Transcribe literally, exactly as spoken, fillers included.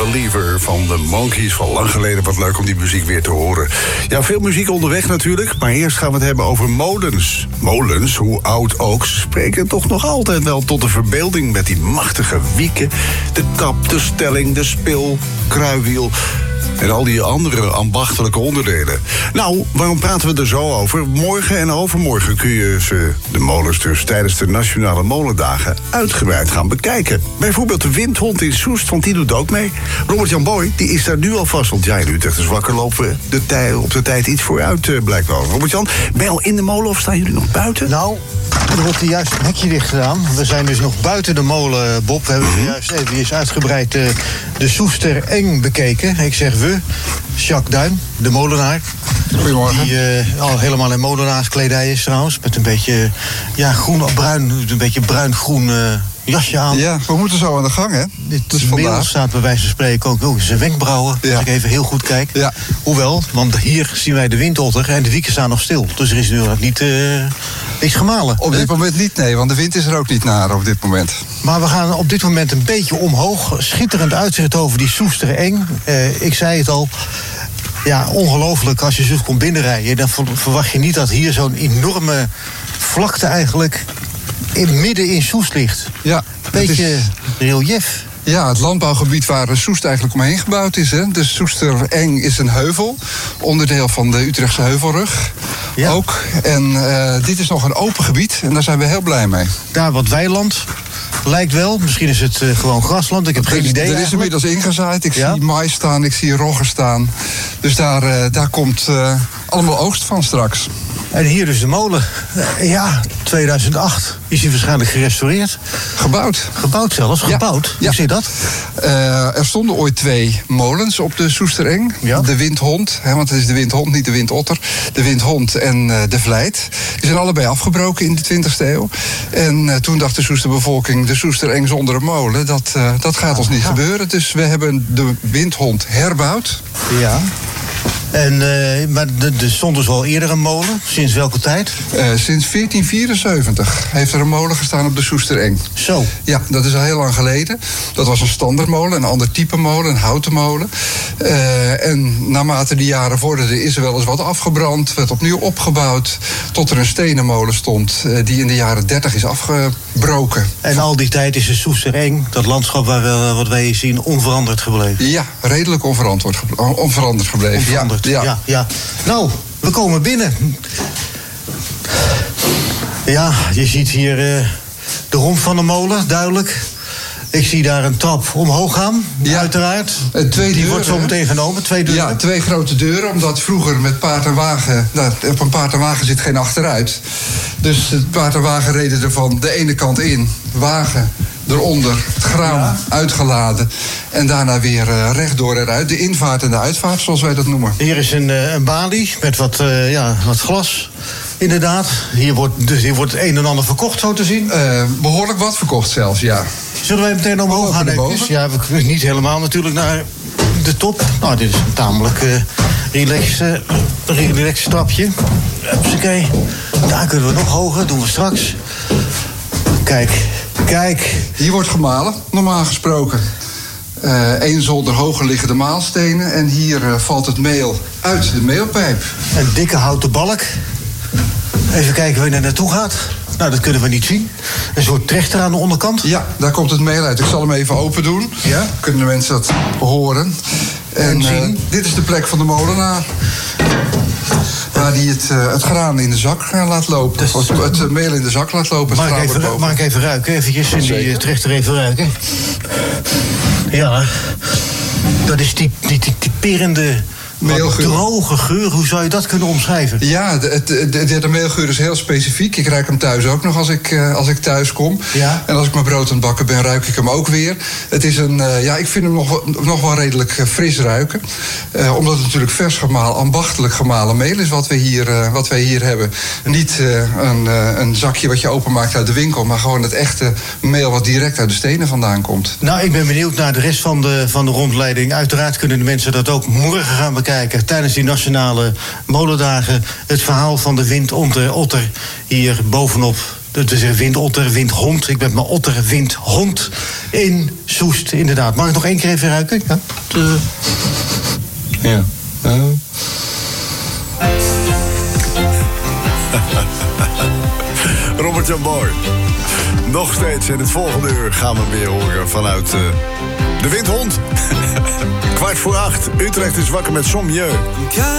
Believer van de Monkees. Van lang geleden, wat leuk om die muziek weer te horen. Ja, veel muziek onderweg natuurlijk, maar eerst gaan we het hebben over molens. Molens, hoe oud ook, ze spreken toch nog altijd wel tot de verbeelding met die machtige wieken, de kap, de stelling, de spil, kruiwiel en al die andere ambachtelijke onderdelen. Nou, waarom praten we er zo over? Morgen en overmorgen kun je ze, de molens dus, tijdens de Nationale Molendagen uitgebreid gaan bekijken. Bijvoorbeeld de Windhond in Soest, want die doet ook mee. Robert-Jan Boy, die is daar nu alvast, want jij in Utrecht is wakker, lopen we de tij, op de tijd iets vooruit, uh, blijkt wel. Robert-Jan, ben je al in de molen of staan jullie nog buiten? Nou, er wordt hier juist een hekje dicht gedaan. We zijn dus nog buiten de molen, Bob. We hebben mm-hmm. juist even eens uitgebreid uh, de Soester Eng bekeken. Ik zeg we, Jacques Duin, de molenaar. Goedemorgen. Die uh, al helemaal in molenaarskledij is trouwens. Met een beetje ja, groen, bruin, een beetje bruin-groen uh, jasje aan. Ja, we moeten zo aan de gang, hè? Dit dus mail staat bij wijze van spreken ook oh, zijn wenkbrauwen. Ja. Als ik even heel goed kijk. Ja. Hoewel, want hier zien wij de windotter en de wieken staan nog stil. Dus er is nu nog niet uh, niks gemalen. Op dit moment niet, nee, want de wind is er ook niet naar op dit moment. Maar we gaan op dit moment een beetje omhoog. Schitterend uitzicht over die Soester Eng. Uh, ik zei het al. Ja, ongelooflijk. Als je zo komt binnenrijden, dan verwacht je niet dat hier zo'n enorme vlakte eigenlijk in, midden in Soest ligt. Ja, beetje is relief. Ja, het landbouwgebied waar Soest eigenlijk omheen gebouwd is. Hè. De Soester Eng is een heuvel, onderdeel van de Utrechtse Heuvelrug. Ja. Ook. En uh, dit is nog een open gebied en daar zijn we heel blij mee. Daar wat weiland. Lijkt wel. Misschien is het uh, gewoon grasland. Ik heb geen idee. Er is inmiddels ingezaaid. Ik ja? zie mais staan, ik zie rogge staan. Dus daar, uh, daar komt uh, allemaal oogst van straks. En hier dus de molen. Uh, ja, tweeduizend acht is hij waarschijnlijk gerestaureerd. Gebouwd. Gebouwd zelfs, gebouwd. Ja. Hoe zit dat? Uh, er stonden ooit twee molens op de Soester Eng. Ja? De Windhond, hè, want het is de Windhond, niet de Windotter. De Windhond en uh, de Vlijt. Die zijn allebei afgebroken in de twintigste eeuw. En uh, toen dacht de Soester bevolking, de Soester Eng zonder een molen, dat, uh, dat gaat ons niet ja. gebeuren. Dus we hebben de Windhond herbouwd. Ja. En, uh, maar er stond dus al eerder een molen. Sinds welke tijd? Uh, sinds veertien vierenzeventig heeft er een molen gestaan op de Soester Eng. Zo? Ja, dat is al heel lang geleden. Dat was een standaardmolen, een ander type molen, een houten molen. Uh, en naarmate die jaren vorderden is er wel eens wat afgebrand, werd opnieuw opgebouwd, tot er een stenen molen stond uh, die in de jaren dertig is afgebroken. En al die tijd is de Soester Eng, dat landschap waar we, wat wij zien, onveranderd gebleven? Ja, redelijk onveranderd, onveranderd gebleven. Onveranderd. Ja. Ja, ja. Nou, we komen binnen. Ja, je ziet hier uh, de romp van de molen, duidelijk. Ik zie daar een trap omhoog gaan, ja, uiteraard. Twee Die deuren, wordt zo meteen genomen, twee deuren. Ja, twee grote deuren, omdat vroeger met paard en wagen... Nou, op een paard en wagen zit geen achteruit. Dus het paard en wagen reden er van de ene kant in, wagen eronder, het graan ja. uitgeladen. En daarna weer uh, rechtdoor eruit. De invaart en de uitvaart, zoals wij dat noemen. Hier is een, uh, een balie met wat, uh, ja, wat glas. Inderdaad. Hier wordt, dus hier wordt het een en ander verkocht, zo te zien. Uh, behoorlijk wat verkocht zelfs, ja. Zullen wij meteen omhoog gaan? Ja, we kunnen niet helemaal natuurlijk naar de top. Nou, dit is een tamelijk uh, relax, uh, relax trapje. Oké. Daar kunnen we nog hoger, doen we straks. Kijk, kijk. Hier wordt gemalen, normaal gesproken. Eén uh, zolder hoger liggen de maalstenen. En hier uh, valt het meel uit de meelpijp. Een dikke houten balk. Even kijken waar je naartoe gaat. Nou, dat kunnen we niet zien. Een soort trechter aan de onderkant. Ja, daar komt het meel uit. Ik zal hem even open doen. Ja? Kunnen de mensen dat horen. En, en zien. Uh, dit is de plek van de molenaar. Waar hij het, uh, het graan in de zak uh, laat lopen. Dus, of het uh, meel in de zak laat lopen. Mag ik, even, mag ik even ruiken? Eventjes in die uh, trechter even ruiken. Ja, dat is die, die, die typerende... Meelgeur. Droge geur, hoe zou je dat kunnen omschrijven? Ja, de, de, de, de meelgeur is heel specifiek. Ik ruik hem thuis ook nog als ik, uh, als ik thuis kom. Ja? En als ik mijn brood aan het bakken ben, ruik ik hem ook weer. Het is een, uh, ja, ik vind hem nog, nog wel redelijk uh, fris ruiken. Uh, omdat het natuurlijk vers gemalen, ambachtelijk gemalen meel is wat we hier, uh, wat wij hier hebben. Niet uh, een, uh, een zakje wat je openmaakt uit de winkel, maar gewoon het echte meel wat direct uit de stenen vandaan komt. Nou, ik ben benieuwd naar de rest van de, van de rondleiding. Uiteraard kunnen de mensen dat ook morgen gaan bekijken. Tijdens die nationale molendagen. Het verhaal van de Windotter hier bovenop Dat is een windotter, windhond. Ik ben mijn otter, windhond in Soest, inderdaad. Mag ik nog één keer even ruiken? Ja. De... Ja. Uh. Robert Jan Boy. Nog steeds in het volgende uur gaan we weer horen vanuit uh, de Windhond. Kwart voor acht. Utrecht is wakker met Sommieu.